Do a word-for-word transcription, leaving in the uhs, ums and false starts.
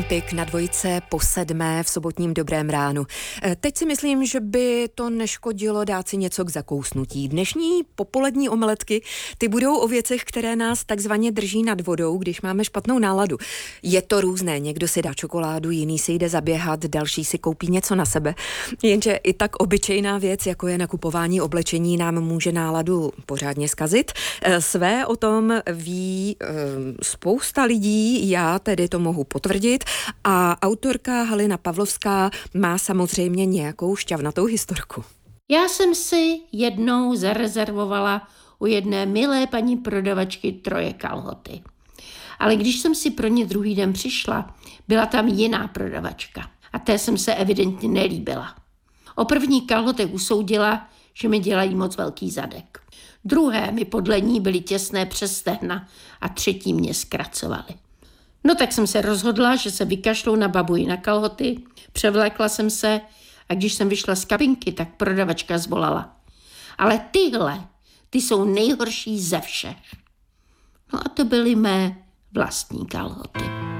Tyk na dvojce po sedmé v sobotním Dobrém ránu. Teď si myslím, že by to neškodilo dát si něco k zakousnutí. Dnešní popolední omeletky, ty budou o věcech, které nás takzvaně drží nad vodou, když máme špatnou náladu. Je to různé, někdo si dá čokoládu, jiný si jde zaběhat, další si koupí něco na sebe. Jenže i tak obyčejná věc, jako je nakupování oblečení, nám může náladu pořádně zkazit. Své o tom ví spousta lidí, já tedy to mohu potvrdit. A autorka Halina Pavlovská má samozřejmě nějakou šťavnatou historku. Já jsem si jednou zarezervovala u jedné milé paní prodavačky troje kalhoty. Ale když jsem si pro ně druhý den přišla, byla tam jiná prodavačka. A té jsem se evidentně nelíbila. O první kalhotech usoudila, že mi dělají moc velký zadek. Druhé mi podle ní byly těsné přes stehna a třetí mě zkracovaly. No tak jsem se rozhodla, že se vykašlou na babuji na kalhoty, převlékla jsem se a když jsem vyšla z kabinky, tak prodavačka zvolala. Ale tyhle, ty jsou nejhorší ze všech. No a to byly mé vlastní kalhoty.